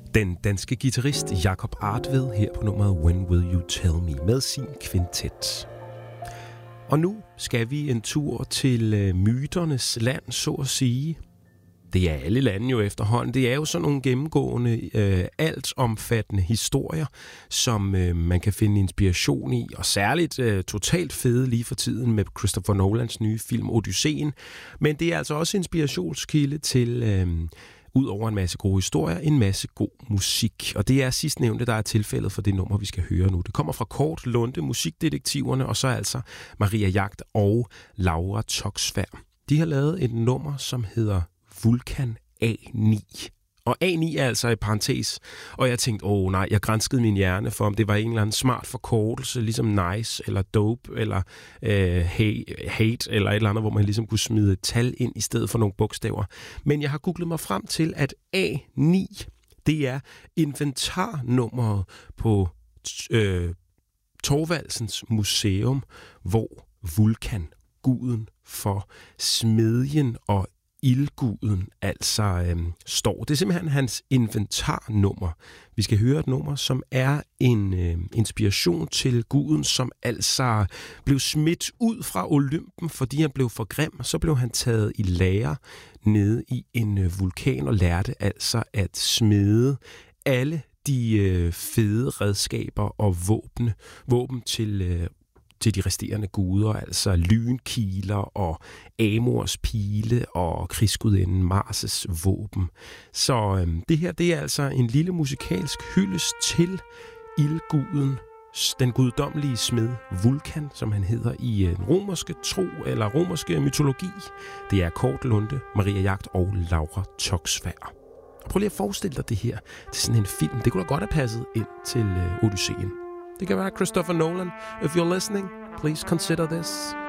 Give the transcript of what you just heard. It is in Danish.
Den danske guitarist Jakob Artved her på nummeret When Will You Tell Me med sin kvintet. Og nu skal vi en tur til myternes land, så at sige. Det er alle lande jo efterhånden. Det er jo sådan nogle gennemgående, altomfattende historier, som man kan finde inspiration i, og særligt totalt fede lige for tiden med Christopher Nolans nye film Odysseen. Men det er altså også inspirationskilde til, ud over en masse gode historier, en masse god musik. Og det er sidstnævnte, der er tilfældet for det nummer, vi skal høre nu. Det kommer fra Kort Lunde, Musikdetektiverne, og så altså Maria Jagt og Laura Toksvær. De har lavet et nummer, som hedder Vulkan A9. Og A9 er altså i parentes. Og jeg tænkte, nej, jeg granskede min hjerne for, om det var en eller anden smart forkortelse, ligesom nice, eller dope, eller hate, eller et eller andet, hvor man ligesom kunne smide et tal ind i stedet for nogle bogstaver. Men jeg har googlet mig frem til, at A9, det er inventarnummeret på Thorvaldsens Museum, hvor Vulkan, guden for smedjen og ildguden, altså står. Det er simpelthen hans inventarnummer. Vi skal høre et nummer, som er en inspiration til guden, som altså blev smidt ud fra Olympen, fordi han blev for grim. Så blev han taget i lære nede i en vulkan og lærte altså at smede alle de fede redskaber og våben til de resterende guder, altså lynkiler og Amors pile og krigsgudinden Mars' våben. Så det her, det er altså en lille musikalsk hyldest til ildguden, den guddommelige smed Vulkan, som han hedder i en romerske tro eller romerske mytologi. Det er Kort Lunde, Maria Jagt og Laura Toksvær. Prøv lige at forestille dig det her til sådan en film. Det kunne da godt have passet ind til Odysseen. Det kan være Christopher Nolan. If you're listening, please consider this.